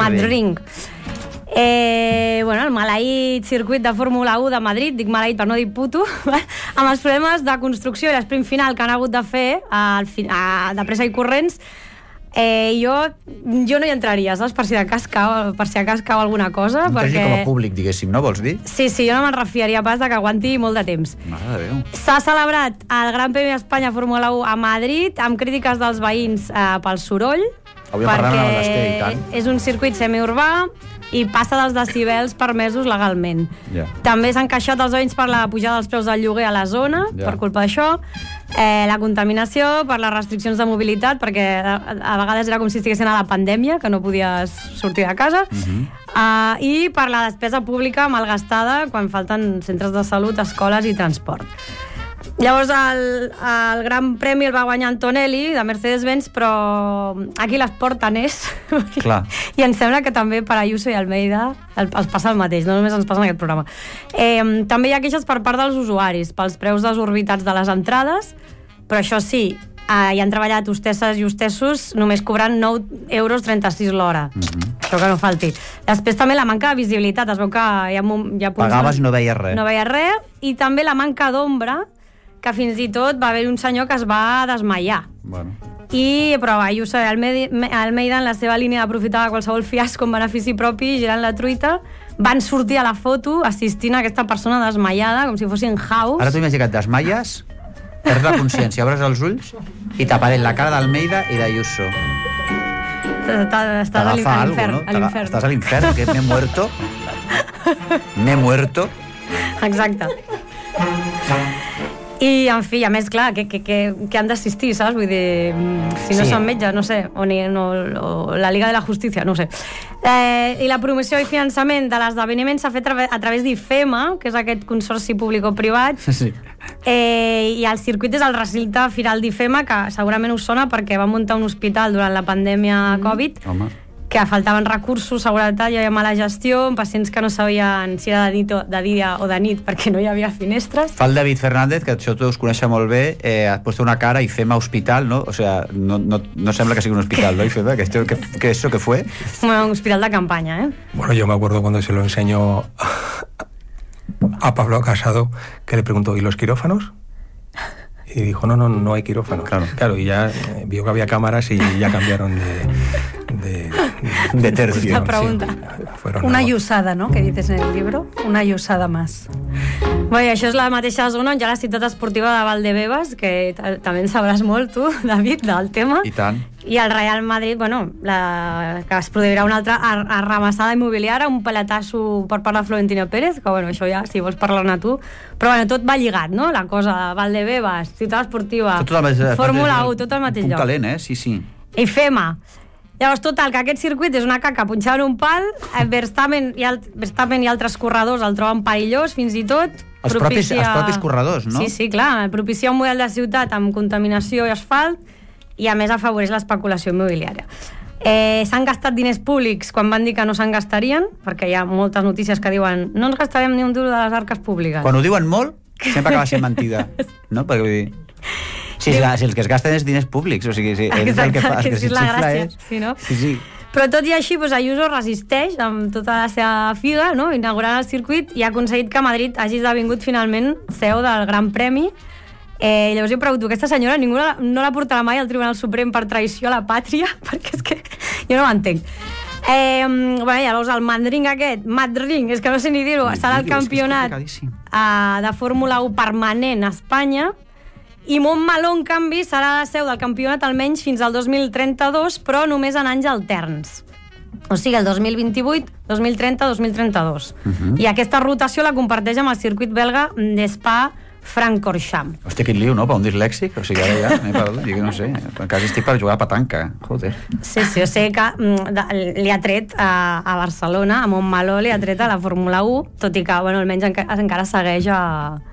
Madrid. El maleït circuit de Fórmula 1 de Madrid, dic maleït per no dir puto, amb els problemes de construcció i l'esprint final que han hagut de fer de pressa i corrents, jo no hi entraria, saps? Per si de cas cau alguna cosa. No perquè... com a públic, diguéssim, no vols dir? Sí, jo no me'n refiaria pas de que aguanti molt de temps. Mare de Déu. S'ha celebrat el Gran Premi d'Espanya Fórmula 1 a Madrid amb crítiques dels veïns pel soroll, perquè és un circuit semiurbà i passa dels decibels permesos legalment. També s'han queixat els veïns per la pujada dels preus del lloguer a la zona, per culpa d'això, la contaminació, per les restriccions de mobilitat, perquè a vegades era com si estiguessin a la pandèmia, que no podies sortir de casa, i per la despesa pública malgastada quan falten centres de salut, escoles i transport. Llavors el Gran Premi el va guanyar Antonelli de Mercedes-Benz, però aquí l'esport tant és. I em sembla que també per Ayuso i Almeida els passa el mateix, no només ens passa en aquest programa. També hi ha queixes per part dels usuaris pels preus desorbitats de les entrades, però això sí, hi han treballat hostesses i hostessos només cobrant 9,36 € l'hora. Això que no falti. Després també la manca de visibilitat, es veu que hi ha pagaves i no veies res. No veies res, i també la manca d'ombra, que fins i tot va haver un senyor que es va desmaiar. Però Ayuso i Almeida, en la seva línia d'aprofitar qualsevol fiasco en benefici propi, girant la truita, van sortir a la foto assistint a aquesta persona desmaiada, com si fossin House. Ara tu imagina que et desmaies, perds la consciència, obres els ulls i t'apareix la cara d'Almeida i d'Ayuso. Estàs a l'infern. Estàs a l'infern, que m'he muerto. Exacte. I, en fi, a més, clar, que han d'assistir, saps? Vull dir, si no són metges, no sé, o la Liga de la Justícia, no ho sé. I la promoció i finançament de l'esdeveniment s'ha fet a través d'IFEMA, que és aquest consorci públic-privat, i el circuit és el recinte firal d'IFEMA, que segurament us sona perquè va muntar un hospital durant la pandèmia Covid, que faltaven recursos, seguretat, hi havia mala gestió, pacients que no sabien si era de dia o de nit perquè no hi havia finestres. Fa el David Fernández, que això tu us coneixes molt bé, has puesto una cara IFEMA hospital, ¿no? O sea, no sembla que sigui un hospital, ¿no? IFEMA, que eso que fue. Bueno, un hospital de campaña, ¿eh? Bueno, yo me acuerdo cuando se lo enseñó a Pablo Casado, que le preguntó, ¿y los quirófanos? Y dijo, no hay quirófano. Claro, y ya vio que había cámaras y ya cambiaron de tercio. Esta pregunta. Una llossada, ¿no?, que dices en el libro. Una llossada más. Bé, això és la mateixa zona on hi ha la ciutat esportiva de Valdebebas, que també en sabràs molt tu, David, del tema. I tant. I el Real Madrid, que es produirà una altra arramassada immobiliària, un paletasso per part de Florentino Pérez, que això ja, si vols parlar-ne tu, però tot va lligat, no? La cosa de Valdebebas, ciutat esportiva, Fórmula 1, tot al mateix lloc. Punt calent, sí. I FEMA. Llavors, total, que aquest circuit és una caca punxada en un pal, Verstappen i altres corredors el troben perillós, fins i tot. Els propis corredors, no? Sí, clar, propicia un model de ciutat amb contaminació i asfalt, i a més afavoreix l'especulació immobiliària. S'han gastat diners públics quan van dir que no se'n gastarien, perquè hi ha moltes notícies que diuen no ens gastarem ni un duro de les arques públiques. Quan ho diuen molt, sempre acaba sent mentida, no? Perquè vull dir... Si els que es gasten és diners públics, o sigui, és el que fa, que és la gràcia, sí, no? Sí. Però tot i així, Ayuso resisteix amb tota la seva figa, no?, inaugurant el circuit, i ha aconseguit que Madrid hagi esdevingut finalment seu del Gran Premi. Llavors jo pregunto, aquesta senyora ningú no la portarà mai al Tribunal Suprem per traïció a la pàtria? Perquè és que jo no ho entenc. Llavors el Madrid, és que no sé ni dir-ho, serà el campionat de Fórmula 1 permanent a Espanya, i Montmeló, en canvi, serà la seu del campionat almenys fins al 2032, però només en anys alterns. O sigui, el 2028, 2030, 2032. I aquesta rotació la comparteix amb el circuit belga d'Spa-Francorchamps. Hòstia, quin liu, no?, per un dislèxic. O sigui, ara ja, no sé, quasi estic per jugar a petanca, joder. Sí, o sigui que li ha tret a Barcelona, a Montmeló, li ha tret a la Fórmula 1, tot i que, almenys encara segueix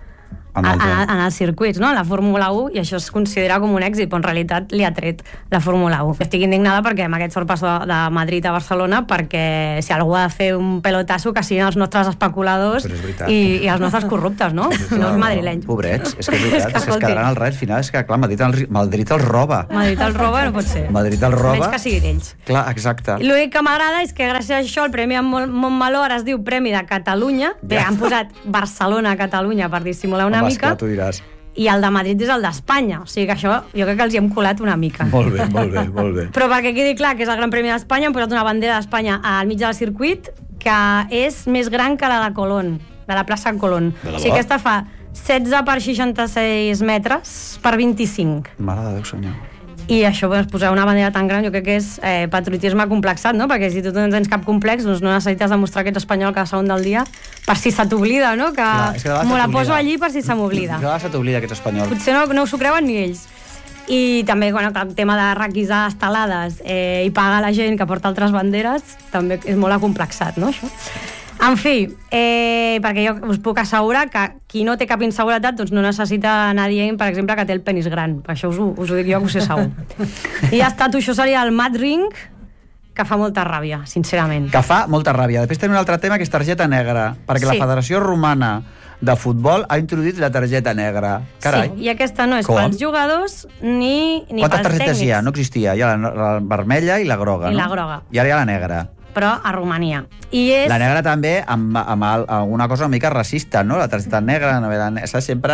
en els circuits, no? La Fórmula 1, i això es considera com un èxit, però en realitat li ha tret la Fórmula 1. Estic indignada perquè amb aquest sorpasso de Madrid a Barcelona, perquè si algú ha de fer un pelotasso que siguin els nostres especuladors i els nostres corruptes, no? No els madrilenys. Pobrets, és que és veritat, és que es quedaran al res, al final és que, clar, Madrid els roba. Madrid els roba, no pot ser. Madrid els roba. Menys que siguin ells. Clar, exacte. L'únic que m'agrada és que gràcies a això el Premi Montmeló ara es diu Premi de Catalunya. Bé, han posat Barcelona a Catalunya per dissimular una mica. Tu diràs. I el de Madrid és el d'Espanya, o sigui que això jo crec que els hi hem colat una mica. Molt bé, molt bé, molt bé. Però perquè quedi clar que és el Gran Premi d'Espanya, hem posat una bandera d'Espanya al mig del circuit que és més gran que la de Colón, de la plaça Colón. O sigui, aquesta fa 16 per 66 metres per 25. Mare de Déu, senyor. I això, doncs, posar una bandera tan gran, jo crec que és patriotisme complexat, no? Perquè si tu no tens cap complex, doncs no necessites demostrar que ets espanyol cada segon del dia per si se t'oblida, no? Que me la poso allí per si se m'oblida. De vegades se t'oblida que ets espanyol. Potser no s'ho creuen ni ells. I també, bueno, el tema de requisar estelades i pagar la gent que porta altres banderes també és molt acomplexat, no, això? En fi, perquè jo us puc assegurar que qui no té cap inseguretat doncs no necessita anar dient, per exemple, que té el penis gran. Per això us ho dic jo, que ho sé segur. I ja està, això seria el Mad Ring, que fa molta ràbia, sincerament. Que fa molta ràbia. Després tenim un altre tema, que és targeta negra, perquè la Federació Romana de Futbol ha introduït la targeta negra. Carai. Sí, i aquesta no és pels jugadors ni pels tècnics. Quantes targetes hi ha? No existia. Hi ha la vermella i la groga, no? I la groga. I ara hi ha la negra. Però a Romania. I és... La negra també amb alguna cosa una mica racista, no? La targeta negra, saps? Sempre...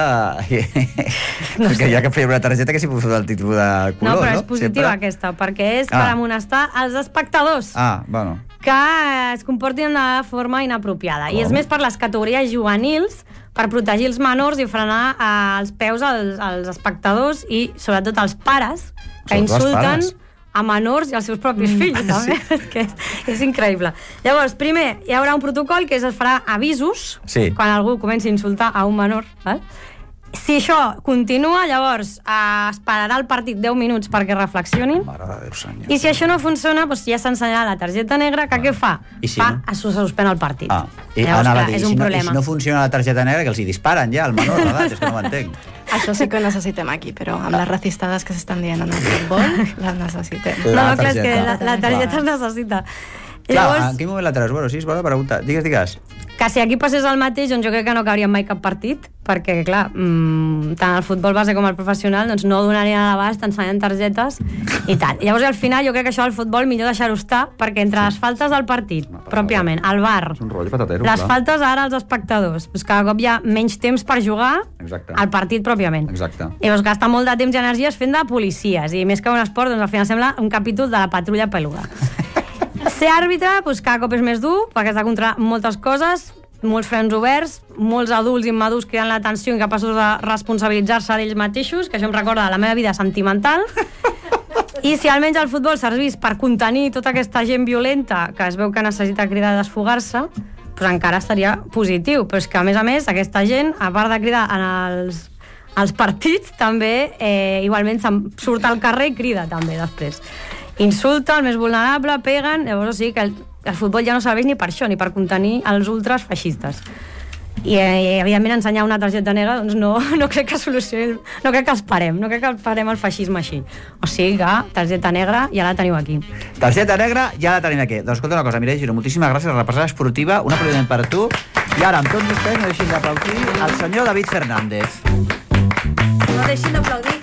No sé. Perquè hi ha que fer una targeta que s'hi posa el tipus de color, no? No, però és positiva aquesta, perquè és per amonestar els espectadors. Bueno. Que es comportin de forma inapropiada. I és més per les categories juvenils, per protegir els menors i frenar els peus als espectadors i sobretot als pares que insulten a menors i als seus propis fills, també. Sí. És que és increïble. Llavors, primer, hi haurà un protocol que es farà avisos quan algú comenci a insultar a un menor. Val? Si això continua, llavors esperarà el partit 10 minuts perquè reflexionin. Mare de Déu, senyor. I si això no funciona, doncs ja s'ensenyarà la targeta negra, que què fa? Si no? Se suspèn el partit. Llavors, clar, és un problema. I si no funciona la targeta negra, que els hi disparen ja, al menor d'edat, és que no ho entenc. Això sí que ho necessitem aquí, però amb les racistades que s'estan dient en el futbol, les necessitem. No, clar, és que la targeta es necessita. Clar, en quin moment la treus? Bueno, sí, és bona pregunta. Digues. Que si aquí passés el mateix, doncs jo crec que no cauríem mai cap partit, perquè, clar, tant el futbol base com el professional doncs no donarien a l'abast ensenyant targetes i tal. Llavors, al final, jo crec que això del futbol millor deixar-ho estar, perquè entre les faltes del partit, pròpiament, al bar, les faltes ara als espectadors, doncs cada cop hi ha menys temps per jugar al partit pròpiament. Exacte. Llavors, gasta molt de temps i energies fent de policies, i més que un esport, doncs al final sembla un capítol de la patrulla peluda. Ser àrbitre, doncs, cada cop és més dur, perquè has de controlar moltes coses, molts frens oberts, molts adults immadurs cridant l'atenció i incapaços de responsabilitzar-se d'ells mateixos, que això em recorda la meva vida sentimental. I si almenys el futbol servís per contenir tota aquesta gent violenta que es veu que necessita cridar a desfogar-se, doncs encara estaria positiu. Però és que, a més, aquesta gent, a part de cridar en els partits, també igualment surt al carrer i crida també després. Insulta el més vulnerable, peguen, llavors o sigui que el futbol ja no serveix ni per això, ni per contenir els ultras feixistes. I evidentment ensenyar una targeta negra doncs no crec que solucioni, no crec que esperem el feixisme així. O sigui que targeta negra ja la teniu aquí. Targeta negra ja la tenim aquí. Doncs escolta una cosa, Mireia Giró, moltíssimes gràcies a la repassada esportiva, un aplaudiment per tu, i ara amb tots vostès no deixin d'aplaudir el senyor David Fernández. No deixin d'aplaudir.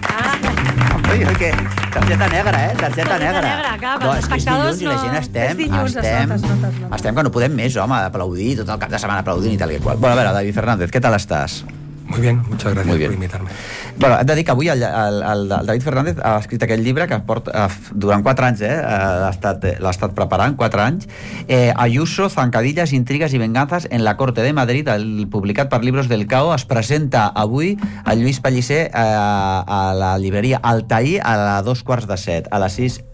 Targeta negra, Targeta negra. No, és que és dilluns i la gent estem que no podem més, home, aplaudir, tot el cap de setmana aplaudint i tal i qual. Bueno, a veure, David Fernández, ¿qué tal estás? Muy bien, muchas gracias por invitarme. Bueno, hem de dir que avui el David Fernández ha escrit aquell llibre que porta durant 4 anys, l'ha estat preparant, 4 anys, Ayuso, zancadillas, intrigas y venganzas en la Corte de Madrid, publicat per Libros del Cao. Es presenta avui el Lluís Pellicer a la llibreria Altair a 2:15, a les 6.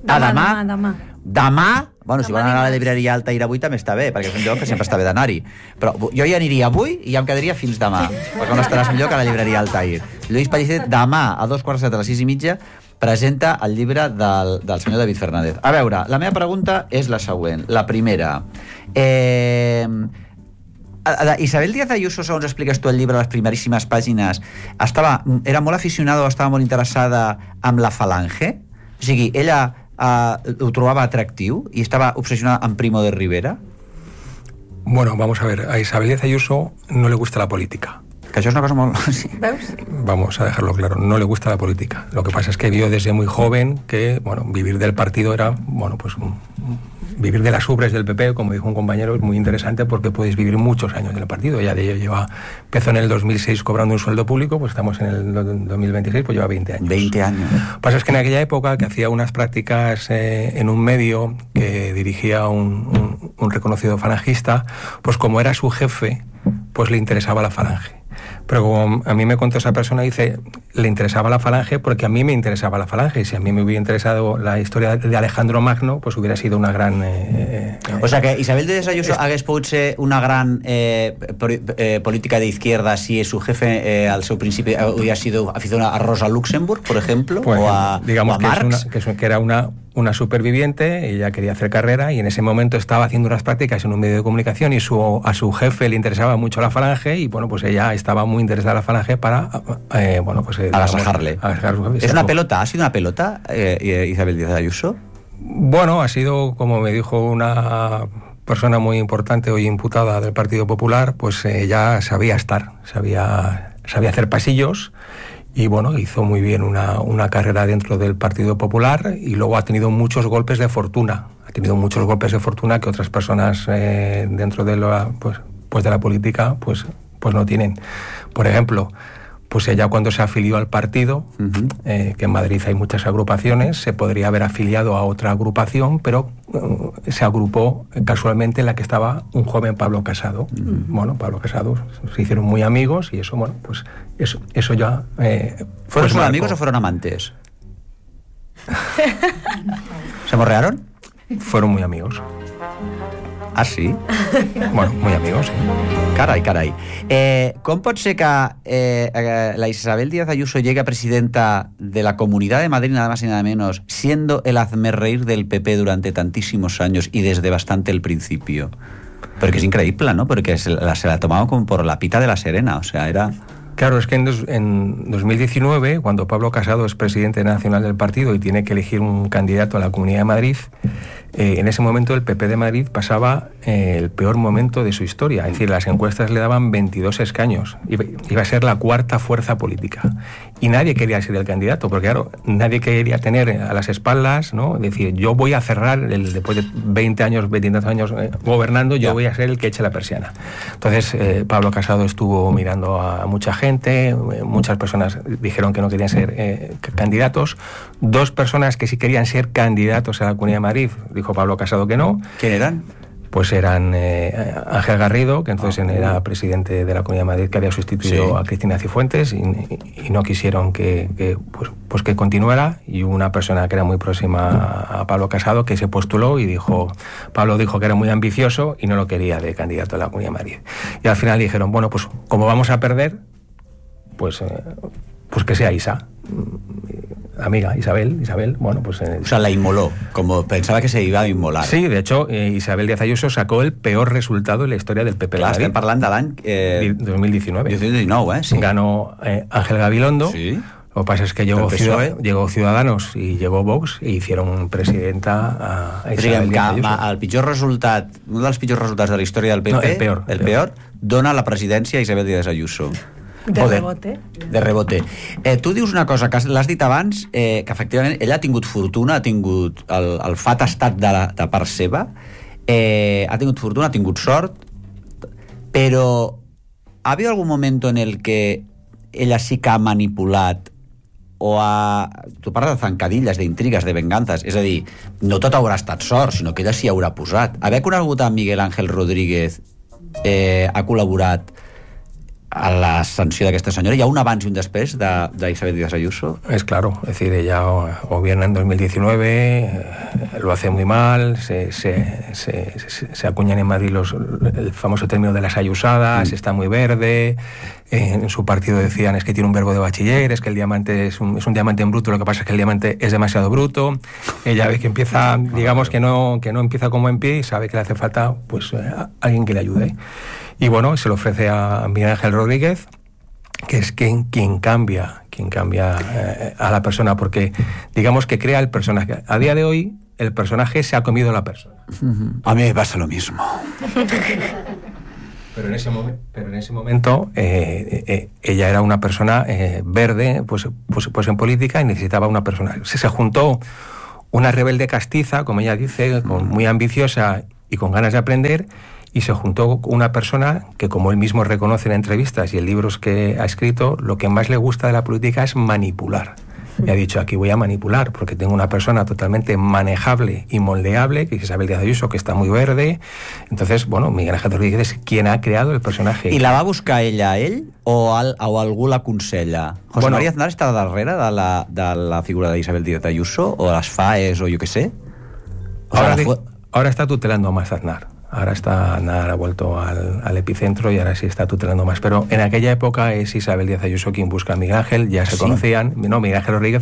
Demà, bueno, si van anar a la llibreria Altair avui també està bé, perquè és un lloc que sempre està bé d'anar-hi. Però jo hi aniria avui i ja em quedaria fins demà, perquè no estaràs millor que a la llibreria Altair. Lluís Pellicer, demà a 2:15 a les 6:30, presenta el llibre del senyor David Fernández. A veure, la meva pregunta és la següent. La primera. Isabel Díaz Ayuso, segons expliques tu al llibre, a les primeríssimes pàgines, era molt aficionada o estava molt interessada amb la Falange? O sigui, ella ho trobava atractiu i estava obsessionada amb Primo de Rivera? Bueno, vamos a ver, a Isabel Díaz Ayuso no le gusta la política. Que això és una cosa molt... Sí. ¿Veus? Vamos a dejarlo claro, no le gusta la política. Lo que pasa es que vio desde muy joven que, bueno, vivir del partido era, bueno, pues vivir de las ubres del PP, como dijo un compañero, es muy interesante porque puedes vivir muchos años en el partido. Ella empezó en el 2006 cobrando un sueldo público, pues estamos en el 2026, pues lleva 20 años. 20 años. Lo que pasa es que en aquella época, que hacía unas prácticas en un medio que dirigía un reconocido falangista, pues como era su jefe, pues le interesaba la Falange. Pero como a mí me contó esa persona, dice, le interesaba la Falange porque a mí me interesaba la Falange. Y si a mí me hubiera interesado la historia de Alejandro Magno, pues hubiera sido una gran... O sea que Isabel Díaz Ayuso hagués pogut ser una gran política de izquierda si su jefe al seu principi hubiera sido aficionado a Rosa Luxemburg, por ejemplo, pues, o a Marx. Que era una superviviente, ella quería hacer carrera y en ese momento estaba haciendo unas prácticas en un medio de comunicación y a su jefe le interesaba mucho la Falange y bueno, pues ella estaba muy interesada en la Falange para agasajarle. ¿Es una pelota? ¿Ha sido una pelota Isabel Díaz Ayuso? Bueno, ha sido, como me dijo una persona muy importante hoy imputada del Partido Popular, pues ella sabía hacer pasillos. Y bueno, hizo muy bien una carrera dentro del Partido Popular y luego ha tenido muchos golpes de fortuna. Ha tenido muchos golpes de fortuna que otras personas dentro de de la política pues no tienen. Por ejemplo, pues ella cuando se afilió al partido, que en Madrid hay muchas agrupaciones, se podría haber afiliado a otra agrupación, pero se agrupó casualmente en la que estaba un joven Pablo Casado. Bueno, Pablo Casado se hicieron muy amigos y eso, bueno, pues eso ya... ¿Fueron solo amigos o fueron amantes? ¿Se morrearon? Fueron muy amigos. Ah, sí? Bueno, muy amigos, sí. Carai. Com pot ser que la Isabel Díaz Ayuso llegue a presidenta de la Comunidad de Madrid, nada más y nada menos, siendo el hazmerreír del PP durante tantísimos años y desde bastante el principio? Porque es increíble, ¿no? Porque se la tomaba como por la pita de la Serena, o sea, era... Claro, es que en 2019, cuando Pablo Casado es presidente nacional del partido y tiene que elegir un candidato a la Comunidad de Madrid, en ese momento el PP de Madrid pasaba el peor momento de su historia. Es decir, las encuestas le daban 22 escaños. Iba a ser la cuarta fuerza política. Y nadie quería ser el candidato, porque claro, nadie quería tener a las espaldas, ¿no? Es decir, yo voy a cerrar, después de 20 años gobernando, yo voy a ser el que eche la persiana. Entonces, Pablo Casado estuvo mirando a mucha gente, muchas personas dijeron que no querían ser candidatos. 2 personas que sí querían ser candidatos a la Comunidad de Madrid, dijo Pablo Casado que no. ¿Quién eran? Pues eran Ángel Garrido, que entonces era presidente de la Comunidad de Madrid, que había sustituido a Cristina Cifuentes y no quisieron que continuara, y una persona que era muy próxima a Pablo Casado que se postuló y dijo, Pablo dijo que era muy ambicioso y no lo quería de candidato a la Comunidad de Madrid. Y al final dijeron, bueno, pues como vamos a perder, pues que sea Isa. Amiga, Isabel, bueno, pues... O sea, la inmoló, como pensaba que se iba a inmolar. Sí, de hecho, Isabel Díaz Ayuso sacó el peor resultado en la historia del PP. Clar, estem parlant de l'any... 2019. 2019, sí. Ganó Ángel Gabilondo. Sí. Lo que pasa es que llegó Ciudadanos y llegó Vox y hicieron presidenta a Isabel Díaz Ayuso. El pitjor resultat, un dels pitjors resultats de la història del PP, no, el peor, dona la presidència a Isabel Díaz Ayuso. De rebote. Tu dius una cosa que l'has dit abans, que efectivament ella ha tingut fortuna, ha tingut el fat estat de part seva, ha tingut fortuna, ha tingut sort, però ha habido algún momento en el que ella sí que ha manipulat tu parles de zancadilles, d'intrigues, de venganzas, és a dir, no tot haurà estat sort, sinó que ella s'hi haurà posat. Haver conegut a Miguel Ángel Rodríguez ha col·laborat a la sanció d'aquesta senyora. ¿Hi ha un abans y un después de Isabel Díaz Ayuso? Es claro, es decir, ella gobierna en 2019, lo hace muy mal, se acuñan en Madrid el famoso término de las ayusadas, está muy verde, en su partido decían es que tiene un verbo de bachiller, es que el diamante es un diamante en bruto, lo que pasa es que el diamante es demasiado bruto. Ella ve que empieza, digamos que no empieza como en pie y sabe que le hace falta pues alguien que le ayude. Y bueno, se lo ofrece a Miguel Ángel Rodríguez, que es quien cambia a la persona, porque digamos que crea el personaje. A día de hoy, el personaje se ha comido a la persona. A mí me pasa lo mismo. Pero en ese momento ella era una persona verde, pues en política, y necesitaba una persona. Se juntó una rebelde castiza, como ella dice, muy ambiciosa y con ganas de aprender, y se juntó con una persona que, como él mismo reconoce en entrevistas y en libros que ha escrito, lo que más le gusta de la política es manipular. Y ha dicho, aquí voy a manipular, porque tengo una persona totalmente manejable y moldeable, que es Isabel Díaz Ayuso, que está muy verde. Entonces, bueno, Miguel Ángel Rodríguez es quien ha creado el personaje. I la va buscar ella, ell, o algú l'aconsella? José María Aznar està darrere de la figura d'Isabel Díaz Ayuso, o les FAES, o jo què sé? Ahora está tutelando más Aznar. Ahora Aznar ha vuelto al epicentro y ahora sí está tutelando más. Pero en aquella época es Isabel Díaz Ayuso quien busca a Miguel Ángel, ya se conocían. No, Miguel Ángel Rodríguez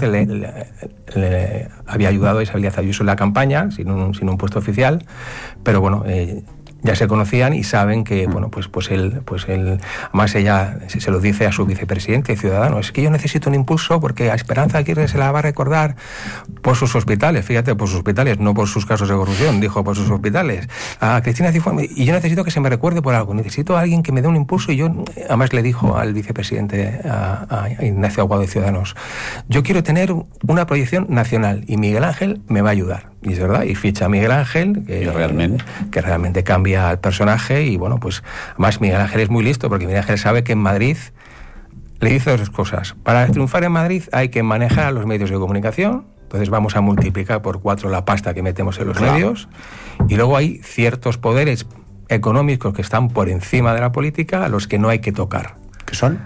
le había ayudado a Isabel Díaz Ayuso en la campaña, sin un puesto oficial, pero bueno, ya se conocían y saben que, bueno, pues él, además ella se lo dice a su vicepresidente Ciudadanos, es que yo necesito un impulso porque a Esperanza Aguirre se la va a recordar por sus hospitales, fíjate, por sus hospitales, no por sus casos de corrupción, dijo por sus hospitales, a Cristina Cifuentes, y yo necesito que se me recuerde por algo, necesito a alguien que me dé un impulso, y yo, además le dijo al vicepresidente, a Ignacio Aguado de Ciudadanos, yo quiero tener una proyección nacional y Miguel Ángel me va a ayudar. Y es verdad, y ficha a Miguel Ángel, que realmente cambia al personaje, y bueno, pues además Miguel Ángel es muy listo, porque Miguel Ángel sabe que en Madrid le dice dos cosas. Para triunfar en Madrid hay que manejar a los medios de comunicación, entonces vamos a multiplicar por 4 la pasta que metemos en los medios, y luego hay ciertos poderes económicos que están por encima de la política a los que no hay que tocar. ¿Qué son?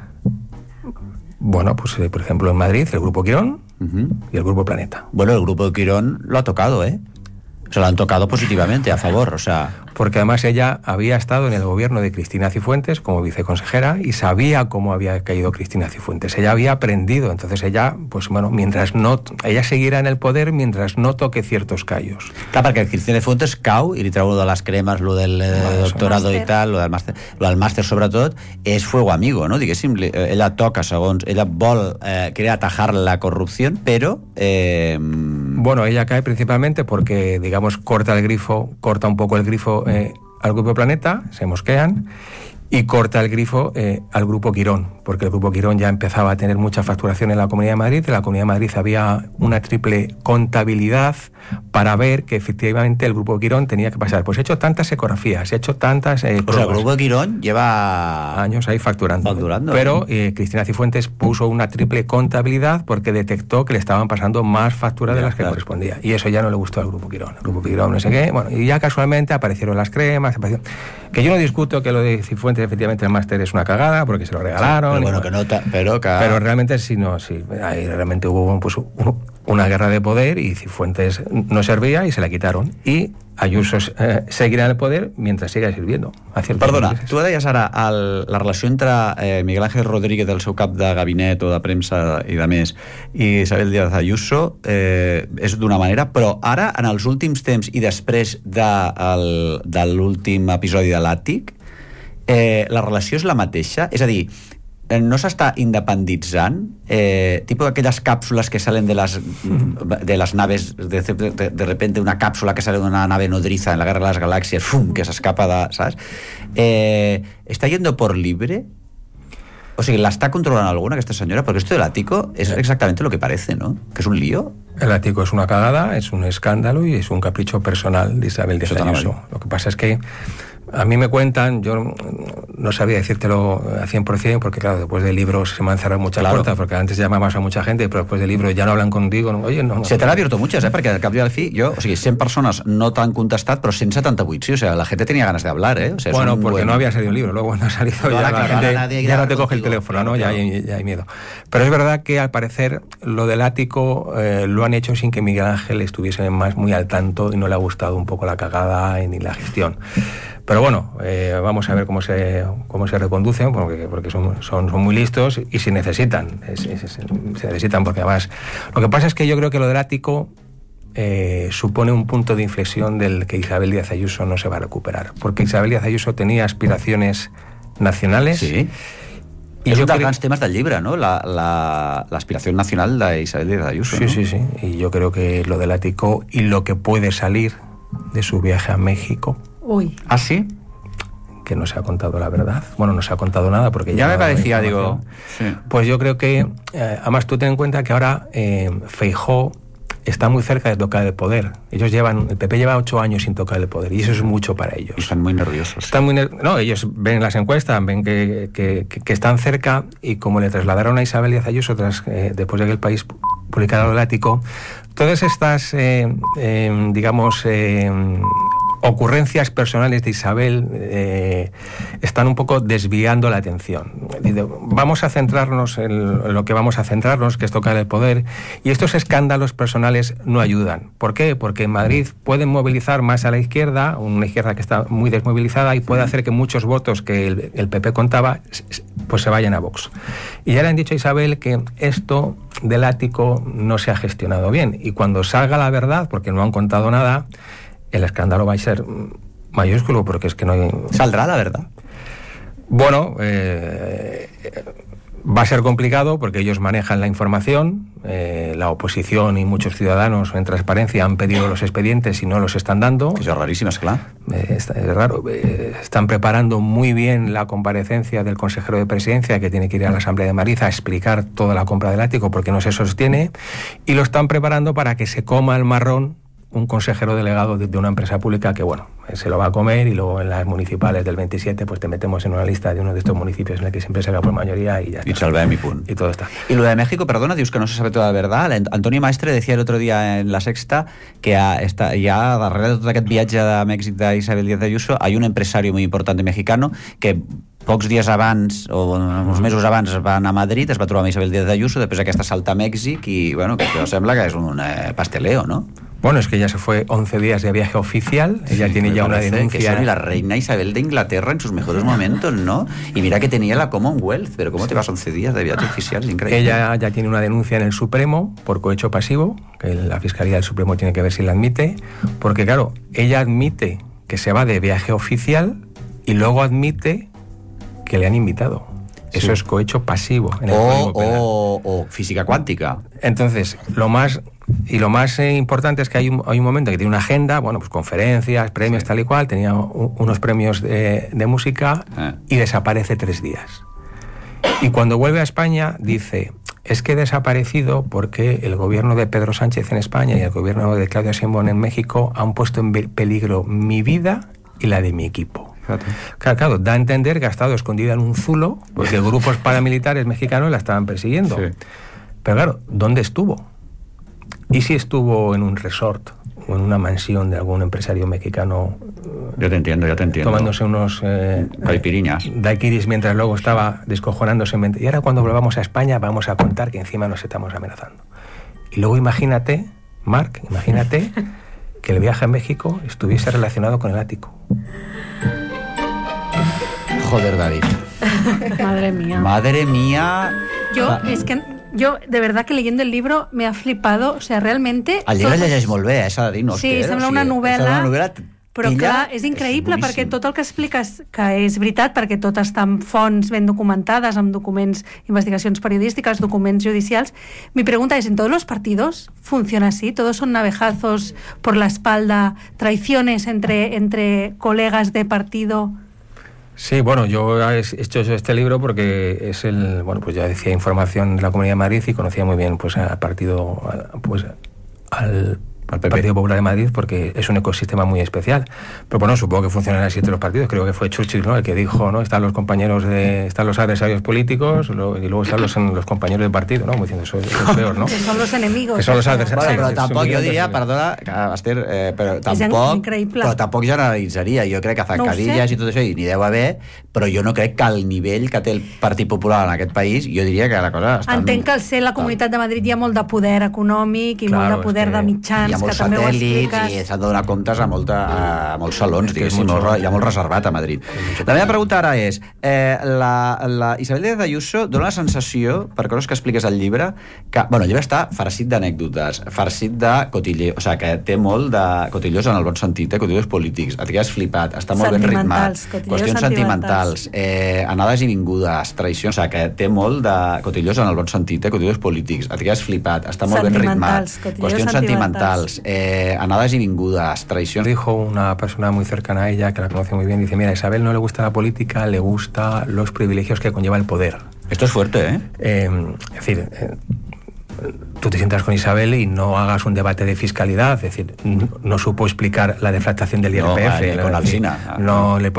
Bueno, pues por ejemplo en Madrid el Grupo Quirón y el Grupo Planeta. Bueno, el Grupo Quirón lo ha tocado, ¿eh? Se lo han tocado positivamente, a favor, o sea... Porque además ella había estado en el gobierno de Cristina Cifuentes como viceconsejera y sabía cómo había caído Cristina Cifuentes. Ella había aprendido, entonces ella, pues bueno, ella seguirá en el poder mientras no toque ciertos callos. Clar, perquè Cristina Cifuentes cau i li treu de les cremes, lo del doctorado i tal, lo del màster sobretot, és fuego amigo, no? Diguéssim, ella toca segons... Ella vol querer atajar la corrupció, però... Bueno, ella cae principalmente porque, digamos, corta un poco el grifo al Grupo Planeta, se mosquean, y corta el grifo al Grupo Quirón, porque el Grupo Quirón ya empezaba a tener mucha facturación en la Comunidad de Madrid. En la Comunidad de Madrid había una triple contabilidad para ver que efectivamente el Grupo Quirón tenía que pasar. Pues he hecho tantas ecografías, he hecho tantas... o sea, el Grupo Quirón lleva... años ahí facturando. Pero Cristina Cifuentes puso una triple contabilidad porque detectó que le estaban pasando más facturas de las que correspondía. Y eso ya no le gustó al Grupo Quirón. El Grupo Quirón no sé qué. Bueno, y ya casualmente aparecieron las cremas. Que yo no discuto que lo de Cifuentes, efectivamente, el máster es una cagada porque se lo regalaron. Sí, pero bueno, pero realmente sí, ahí realmente hubo pues, una guerra de poder y Cifuentes no servía y se la quitaron. Y Ayuso seguirà en el poder mientras siga sirviendo. Perdona, tu deies ara la relació entre Miguel Ángel Rodríguez, el seu cap de gabinet o de premsa i de més, i Isabel Díaz Ayuso és d'una manera, però ara, en els últims temps i després de l'últim episodi de l'Àtic, la relació és la mateixa? És a dir, no s'està independitzant, tipus aquelles càpsules que salen de las naves, de repente una cápsula que sale de una nave nodriza en la Guerra de las Galaxias, ¡fum!, que s'escapa de... ¿sabes? ¿Está yendo por libre? O sea, ¿la está controlando alguna esta señora? Porque esto del ático es exactamente lo que parece, ¿no? Que es un lío. El ático es una cagada, es un escándalo y es un capricho personal de Isabel Díaz Ayuso. Lo que pasa es que a mí me cuentan, yo no sabía decírtelo a 100%, porque claro, después del libro se me han cerrado muchas puertas, porque antes llamabas a mucha gente, pero después del libro ya no hablan contigo. Oye, no. Se t'han abierto muchas, perquè al cap i al fi, o sigui, 100 persones no t'han contestat, però 178, sí, o sea, la gente tenía ganas de hablar, O sea, bueno, porque no había salido el libro, luego cuando ha salido ya la gente ya no te coge el teléfono, ¿no? Ya hay miedo. Pero es verdad que al parecer lo del ático lo han hecho sin que Miguel Ángel estuviese más muy al tanto y no le ha gustado un poco la cagada ni la gestión. Pero bueno, vamos a ver cómo se reconducen, porque son muy listos y se necesitan, porque además lo que pasa es que yo creo que lo del ático supone un punto de inflexión del que Isabel Díaz Ayuso no se va a recuperar. Porque Isabel Díaz Ayuso tenía aspiraciones nacionales. Sí. I és un dels grans temes del llibre, ¿no? L'aspiración nacional de Isabel Díaz Ayuso. Sí, ¿no? Sí. Y yo creo que lo del ático y lo que puede salir de su viaje a México. Uy. ¿Ah, sí? Que no se ha contado la verdad. Bueno, no se ha contado nada porque ya me parecía, digo... Sí. Pues yo creo que... además, tú ten en cuenta que ahora Feijóo está muy cerca de tocar el poder. El PP lleva 8 años sin tocar el poder y eso es mucho para ellos. Y están muy nerviosos. No, ellos ven las encuestas, ven que están cerca y como le trasladaron a Isabel Díaz Ayuso después de que el país publicara lo del ático, todas estas, ocurrencias personales de Isabel están un poco desviando la atención. Vamos a centrarnos en lo que vamos a centrarnos, que es tocar el poder, y estos escándalos personales no ayudan. ¿Por qué? Porque en Madrid pueden movilizar más a la izquierda, una izquierda que está muy desmovilizada, y puede hacer que muchos votos que el PP contaba pues se vayan a Vox. Y ya le han dicho a Isabel que esto del ático no se ha gestionado bien, y cuando salga la verdad, porque no han contado nada, el escándalo va a ser mayúsculo, porque es que no hay... ¿Saldrá la verdad? Bueno, va a ser complicado porque ellos manejan la información, la oposición y muchos ciudadanos en transparencia han pedido los expedientes y no los están dando. Eso es rarísimo, es claro. Es raro. Están preparando muy bien la comparecencia del consejero de presidencia, que tiene que ir a la Asamblea de Madrid a explicar toda la compra del ático porque no se sostiene, y lo están preparando para que se coma el marrón un consejero delegado de una empresa pública que, bueno, se lo va a comer, y luego en las municipales del 27 pues te metemos en una lista de uno de estos municipios en el que siempre se haga por mayoría y ya está. Y salvem y punt. Y todo está. Y lo de México, perdona, dius que no se sabe toda la verdad. Antonio Maestre decía el otro día en La Sexta que ya darrere de tot aquest viatge de Mèxic d'Isabel Díaz Ayuso hay un empresario muy importante mexicano que pocs dies abans o uns mesos abans va anar a Madrid, es va trobar amb Isabel Díaz Ayuso, després aquesta salta a Mèxic i, bueno, que això sembla que és un pasteleo, ¿no? Bueno, es que ella se fue 11 días de viaje oficial, ella tiene ya una denuncia... Que soy la reina Isabel de Inglaterra en sus mejores momentos, ¿no? Y mira que tenía la Commonwealth, pero ¿cómo te vas 11 días de viaje oficial? Es increíble. Ella ya tiene una denuncia en el Supremo por cohecho pasivo, que la Fiscalía del Supremo tiene que ver si la admite, porque claro, ella admite que se va de viaje oficial y luego admite que le han invitado. Eso sí. Es cohecho pasivo en el Código Penal. O física cuántica. Entonces, lo más importante es que hay un momento que tiene una agenda, bueno, pues conferencias, premios, sí, tal y cual, tenía unos premios de música y desaparece 3 días. Y cuando vuelve a España dice, es que he desaparecido porque el gobierno de Pedro Sánchez en España y el gobierno de Claudia Sheinbaum en México han puesto en peligro mi vida y la de mi equipo. Claro, da a entender que ha estado escondida en un zulo porque grupos paramilitares mexicanos la estaban persiguiendo. Sí. Pero claro, ¿dónde estuvo? ¿Y si estuvo en un resort o en una mansión de algún empresario mexicano? Ya te entiendo. Tomándose unos caipiriñas, daiquiris, mientras luego estaba descojonándose. Y ahora cuando volvamos a España vamos a contar que encima nos estamos amenazando. Y luego imagínate, Marc, que el viaje a México estuviese relacionado con el ático. Joder, David. Madre mía. Yo, de verdad que leyendo el libro me ha flipado, o sea, realmente... El llibre llegeix molt bé, s'ha de dir, no? Sí, sembla una novel·la, però clar, és increïble perquè tot el que expliques, que és veritat, perquè tot està en fonts ben documentades, amb documents, investigacions periodístiques, documents judicials. Mi pregunta es, ¿en todos los partidos funciona así? ¿Todos son navejazos por la espalda, traiciones entre colegas de partido? Sí, bueno, yo he hecho este libro porque es pues ya decía información de la Comunidad de Madrid y conocía muy bien pues al partido, pues al Partido Popular de Madrid, porque es un ecosistema muy especial. Pero bueno, supongo que funcionan así todos los partidos. Creo que fue Churchill, ¿no?, el que dijo, ¿no?, están los adversarios políticos y luego están los compañeros de partido, ¿no? Como diciendo, eso es peor, ¿no? Que son los enemigos. Que son los adversarios. Bueno, però tampoc jo diria, perdona, Esther, però tampoc generalitzaria. Jo crec que zancadilles i tot això, i n'hi deu haver, però jo no crec que al nivell que té el Partit Popular en aquest país, jo diria que la cosa està... Entenc que al ser la Comunitat de Madrid hi ha molt de poder econòmic i molt de poder de mitjans molts satèl·lits i s'han de donar comptes a molts salons, diguéssim, hi ha molt reservat a Madrid. La meva pregunta ara és, la Isabel Díaz Ayuso dona la sensació, per coses que expliques al llibre, que, bueno, el llibre està farcit d'anècdotes, farcit de cotilleo, o sigui, que té molt de cotilleos en el bon sentit, cotilleos polítics, et quedes flipat, està molt ben ritmat, qüestions sentimentals, anades i vingudes, traïcions, o sigui, que té molt de cotilleos en el bon sentit, cotilleos polítics, et quedes flipat, està molt ben ritmat, qüestions sentimentals, anades i vingudes, traicions. Dijo una persona muy cercana a ella, que la conoce muy bien, dice, mira, a Isabel no le gusta la política, le gusta los privilegios que conlleva el poder. Esto es fuerte, es decir, tú te sientas con Isabel y no hagas un debate de fiscalidad, es decir, no supo explicar la deflactación del IRPF. No, con Alsina. No le